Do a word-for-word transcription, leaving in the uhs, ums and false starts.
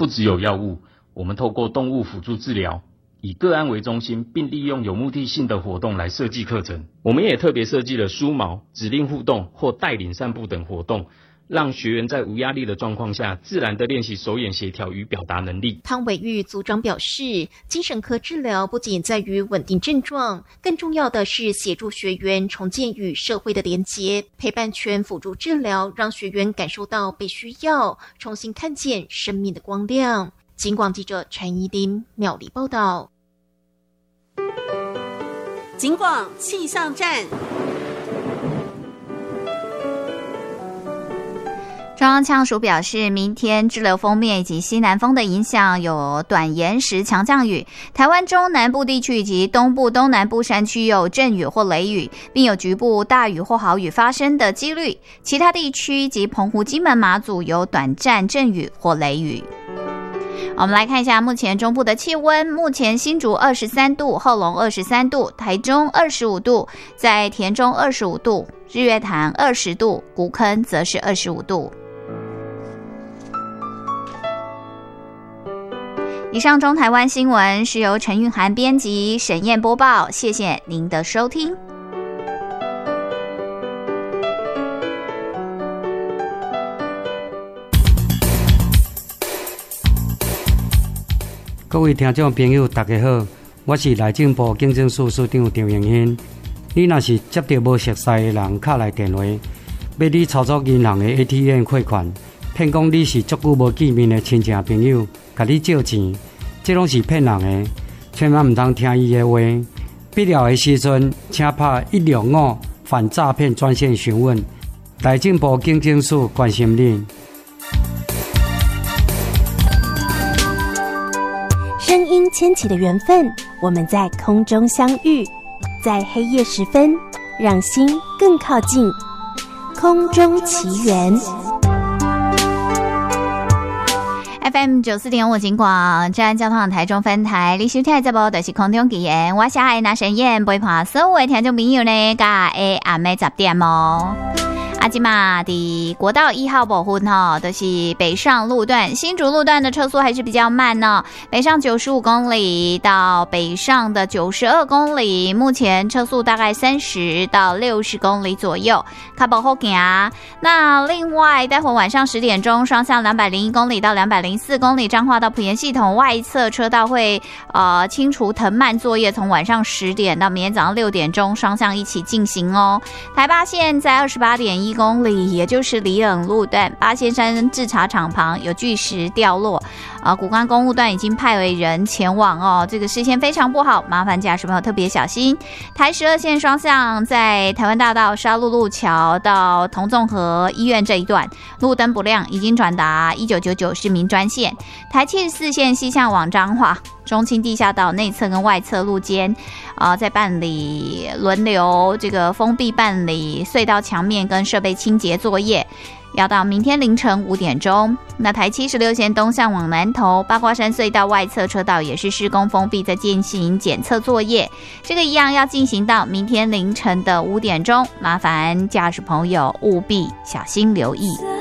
不只有药物，我们透过动物辅助治疗，以个案为中心，并利用有目的性的活动来设计课程。我们也特别设计了梳毛、指令互动或带领散步等活动，让学员在无压力的状况下，自然地练习手眼协调与表达能力。 汤伟玉组长表示，精神科治疗不仅在于稳定症状，更重要的是协助学员重建与社会的连结，陪伴权辅助治疗，让学员感受到被需要，重新看见生命的光亮。警广记者陈怡琳苗栗报道。 警广气象站。 中央气象署表示，明天滞留锋面以及西南风的影响，有短延时强降雨，台湾中南部地区以及东部东南部山区有阵雨或雷雨，并有局部大雨或豪雨发生的几率。其他地区及澎湖、金门、马祖有短暂阵雨或雷雨。我们来看一下目前中部的气温，目前新竹二十三度，后龙二十三度，台中二十五度，在田中二十五度，日月潭二十度，古坑则是二十五度。以上中台湾新闻是由陈韵涵编辑，沈燕播报，谢谢您的收听。 各位听众朋友大家好，我是内政部警政署署长张永兴。你若是接到无熟悉的人敲来电话，要你操作银行的 A T M 汇款，骗讲你是足久无见面的亲戚朋友，甲你借钱，这拢是骗人的，千万唔通听伊的话。必要的时阵，请拍一六五反诈骗专线询问。内政部警政署关心你。 声音牵起的缘分，我们在空中相遇，在黑夜时分，让心更靠近。空中奇缘 F M 九四点五警广，治安交通台中分台，你收听的节目就是空中奇缘，我是爱拿神燕陪伴所有的听众朋友呢，甲下暗暝十点哦。啊，今嘛的国道一号部分哈，都、就是北上路段，新竹路段的车速还是比较慢呢。北上九十五公里到北上的九十二公里，目前车速大概三十到六十公里左右，较不好行啊。那另外，待会晚上十点钟，双向两百零一公里到两百零四公里，彰化到埔盐系统外侧车道会呃清除藤蔓作业，从晚上十点到明天早上六点钟，双向一起进行哦。台八线在二十八点一公里，也就是里冷路段八仙山制茶厂旁有巨石掉落，呃，古关公路段已经派为人前往哦，这个视线非常不好，麻烦驾驶朋友特别小心。台十二线双向在台湾大道沙鹿路桥到同纵河医院这一段路灯不亮，已经转达一九九九市民专线。台七十四线西向往彰化中清地下道内侧跟外侧路间，呃，在办理轮流这个封闭办理隧道墙面跟设备清洁作业，要到明天凌晨五点钟。那台七十六线东向往南投八卦山隧道外侧车道也是施工封闭，在进行检测作业，这个一样要进行到明天凌晨的五点钟，麻烦驾驶朋友务必小心留意。